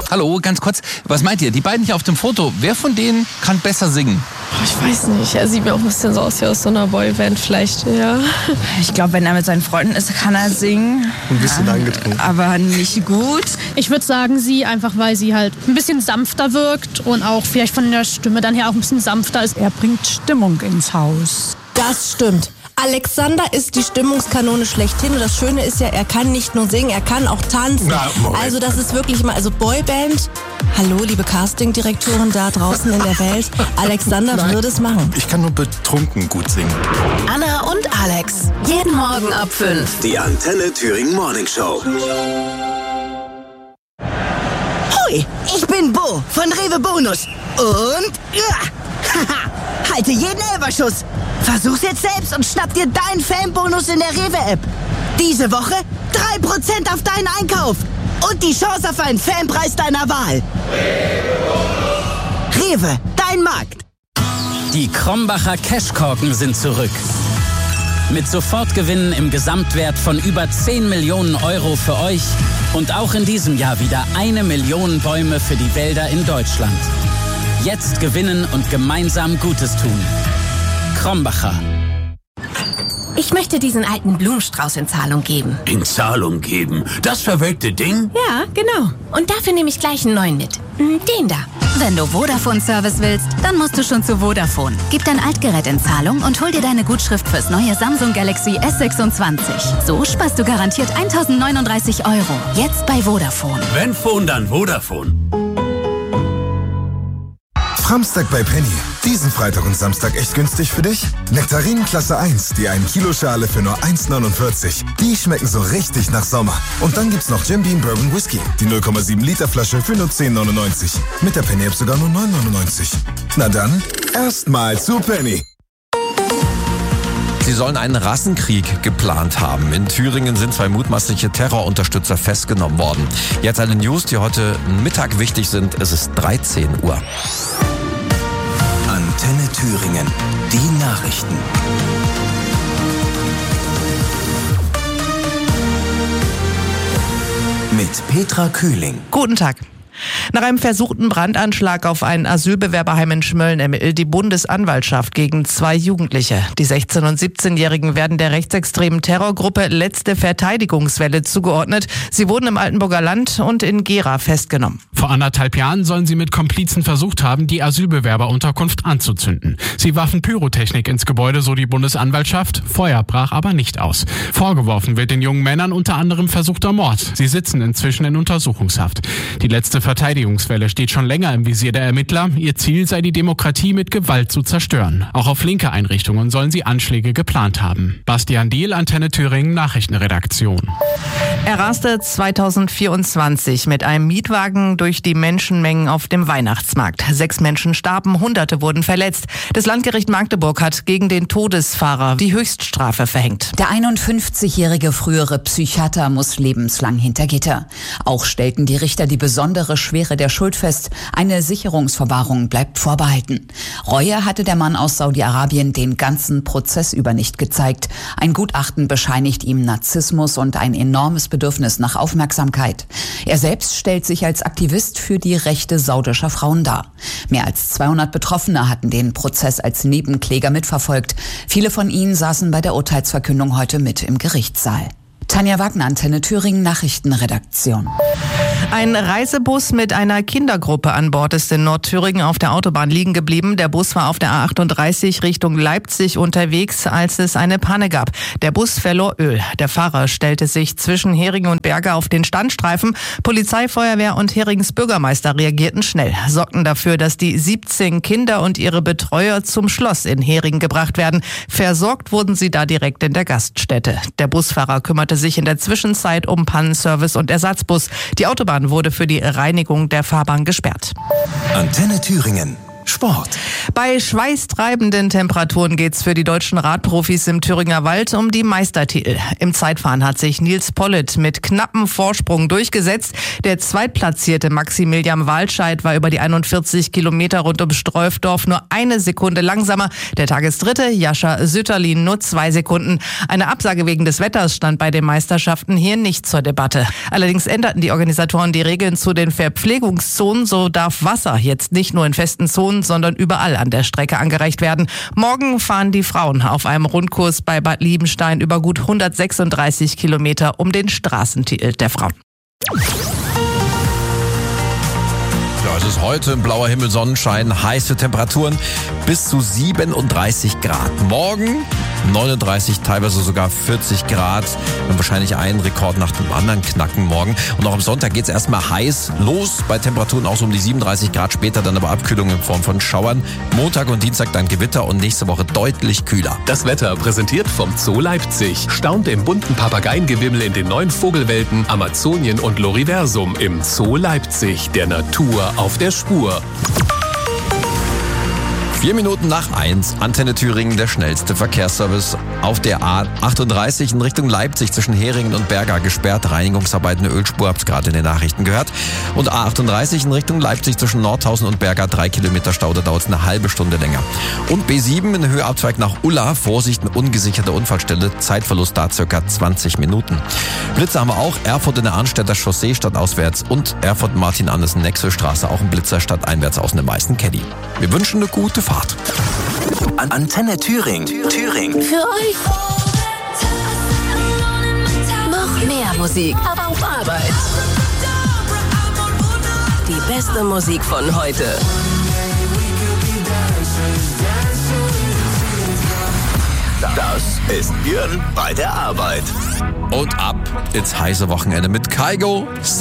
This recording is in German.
Hallo, ganz kurz, was meint ihr? Die beiden hier auf dem Foto, wer von denen kann besser singen? Ich weiß nicht, er sieht mir auch ein bisschen so aus wie aus so einer Boyband vielleicht, ja. Ich glaube, wenn er mit seinen Freunden ist, kann er singen. Ein bisschen angetrunken. Aber nicht gut. Ich würde sagen, sie, einfach weil sie halt ein bisschen sanfter wirkt und auch vielleicht von der Stimme dann her auch ein bisschen sanfter ist. Er bringt Stimmung ins Haus. Das stimmt. Alexander ist die Stimmungskanone schlechthin. Und das Schöne ist ja, er kann nicht nur singen, er kann auch tanzen. Also das ist wirklich mal, also Boyband. Hallo, liebe Castingdirektoren da draußen in der Welt. Alexander würde es machen. Ich kann nur betrunken gut singen. Anna und Alex. Jeden Morgen ab 5. Die Antenne Thüringen Morning Show. Hui, ich bin Bo von Rewe Bonus. Und halte jeden Elberschuss. Versuch's jetzt selbst und schnapp dir deinen Fanbonus in der Rewe-App. Diese Woche 3% auf deinen Einkauf. Und die Chance auf einen Fanpreis deiner Wahl. Rewe, dein Markt. Die Krombacher Cashkorken sind zurück. Mit Sofortgewinnen im Gesamtwert von über 10 Millionen Euro für euch und auch in diesem Jahr wieder 1 Million Bäume für die Wälder in Deutschland. Jetzt gewinnen und gemeinsam Gutes tun. Krombacher. Ich möchte diesen alten Blumenstrauß in Zahlung geben. In Zahlung geben? Das verwelkte Ding? Ja, genau. Und dafür nehme ich gleich einen neuen mit. Den da. Wenn du Vodafone-Service willst, dann musst du schon zu Vodafone. Gib dein Altgerät in Zahlung und hol dir deine Gutschrift fürs neue Samsung Galaxy S26. So sparst du garantiert 1.039 €. Jetzt bei Vodafone. Wenn Phone, dann Vodafone. Samstag bei Penny. Diesen Freitag und Samstag echt günstig für dich? Nektarinen Klasse 1, die 1 Kilo Schale für nur 1,49. Die schmecken so richtig nach Sommer. Und dann gibt's noch Jim Beam Bourbon Whisky, die 0,7 Liter Flasche für nur 10,99. Mit der Penny App sogar nur 9,99. Na dann, erstmal zu Penny. Sie sollen einen Rassenkrieg geplant haben. In Thüringen sind 2 mutmaßliche Terrorunterstützer festgenommen worden. Jetzt eine News, die heute Mittag wichtig sind. Es ist 13 Uhr. Antenne Thüringen. Die Nachrichten. Mit Petra Kühling. Guten Tag. Nach einem versuchten Brandanschlag auf ein Asylbewerberheim in Schmölln ermittelt die Bundesanwaltschaft gegen 2 Jugendliche. Die 16- und 17-Jährigen werden der rechtsextremen Terrorgruppe Letzte Verteidigungswelle zugeordnet. Sie wurden im Altenburger Land und in Gera festgenommen. Vor 1,5 Jahren sollen sie mit Komplizen versucht haben, die Asylbewerberunterkunft anzuzünden. Sie warfen Pyrotechnik ins Gebäude, so die Bundesanwaltschaft. Feuer brach aber nicht aus. Vorgeworfen wird den jungen Männern unter anderem versuchter Mord. Sie sitzen inzwischen in Untersuchungshaft. Die Letzte Verteidigungswelle steht schon länger im Visier der Ermittler. Ihr Ziel sei, die Demokratie mit Gewalt zu zerstören. Auch auf linke Einrichtungen sollen sie Anschläge geplant haben. Bastian Diehl, Antenne Thüringen, Nachrichtenredaktion. Er raste 2024 mit einem Mietwagen durch die Menschenmengen auf dem Weihnachtsmarkt. 6 Menschen starben, Hunderte wurden verletzt. Das Landgericht Magdeburg hat gegen den Todesfahrer die Höchststrafe verhängt. Der 51-jährige frühere Psychiater muss lebenslang hinter Gitter. Auch stellten die Richter die besondere Schwere der Schuld fest. Eine Sicherungsverwahrung bleibt vorbehalten. Reue hatte der Mann aus Saudi-Arabien den ganzen Prozess über nicht gezeigt. Ein Gutachten bescheinigt ihm Narzissmus und ein enormes Bedürfnis nach Aufmerksamkeit. Er selbst stellt sich als Aktivist für die Rechte saudischer Frauen dar. Mehr als 200 Betroffene hatten den Prozess als Nebenkläger mitverfolgt. Viele von ihnen saßen bei der Urteilsverkündung heute mit im Gerichtssaal. Tanja Wagner, Antenne Thüringen, Nachrichtenredaktion. Ein Reisebus mit einer Kindergruppe an Bord ist in Nordthüringen auf der Autobahn liegen geblieben. Der Bus war auf der A38 Richtung Leipzig unterwegs, als es eine Panne gab. Der Bus verlor Öl. Der Fahrer stellte sich zwischen Heringen und Berge auf den Standstreifen. Polizei, Feuerwehr und Herings Bürgermeister reagierten schnell, sorgten dafür, dass die 17 Kinder und ihre Betreuer zum Schloss in Heringen gebracht werden. Versorgt wurden sie da direkt in der Gaststätte. Der Busfahrer kümmerte sich in der Zwischenzeit um Pannenservice und Ersatzbus. Die Autobahn wurde für die Reinigung der Fahrbahn gesperrt. Antenne Thüringen. Sport. Bei schweißtreibenden Temperaturen geht's für die deutschen Radprofis im Thüringer Wald um die Meistertitel. Im Zeitfahren hat sich Nils Pollitt mit knappem Vorsprung durchgesetzt. Der zweitplatzierte Maximilian Walscheid war über die 41 Kilometer rund um Streufdorf nur 1 Sekunde langsamer. Der Tagesdritte, Jascha Sütterlin, nur 2 Sekunden. Eine Absage wegen des Wetters stand bei den Meisterschaften hier nicht zur Debatte. Allerdings änderten die Organisatoren die Regeln zu den Verpflegungszonen. So darf Wasser jetzt nicht nur in festen Zonen, sondern überall an der Strecke angereicht werden. Morgen fahren die Frauen auf einem Rundkurs bei Bad Liebenstein über gut 136 Kilometer um den Straßentitel der Frauen. Ja, es ist heute blauer Himmel, Sonnenschein, heiße Temperaturen bis zu 37 Grad. Morgen 39, teilweise sogar 40 Grad. Und wahrscheinlich einen Rekord nach dem anderen knacken morgen. Und auch am Sonntag geht's erstmal heiß los. Bei Temperaturen auch so um die 37 Grad, später dann aber Abkühlung in Form von Schauern. Montag und Dienstag dann Gewitter und nächste Woche deutlich kühler. Das Wetter präsentiert vom Zoo Leipzig. Staunt im bunten Papageiengewimmel in den 9 Vogelwelten Amazonien und Loriversum im Zoo Leipzig. Der Natur auf der Spur. 4 Minuten nach 1, Antenne Thüringen, der schnellste Verkehrsservice. Auf der A38 in Richtung Leipzig zwischen Heringen und Berga gesperrt. Reinigungsarbeiten der Ölspur, habt's gerade in den Nachrichten gehört. Und A38 in Richtung Leipzig zwischen Nordhausen und Berga 3 Kilometer Stau, da dauert's eine halbe Stunde länger. Und B7 in Höheabzweig nach Ulla, Vorsicht, eine ungesicherte Unfallstelle, Zeitverlust da circa 20 Minuten. Blitzer haben wir auch, Erfurt in der Arnstädter Chaussee stadtauswärts und Erfurt Martin-Andersen-Nexelstraße, auch ein Blitzer stadteinwärts aus dem meisten Caddy. Wir wünschen eine gute Fahrt. Antenne Thüringen. Für euch. Noch mehr Musik, aber auf Arbeit. Die beste Musik von heute. Das ist Björn bei der Arbeit. Und ab ins heiße Wochenende mit Kygo.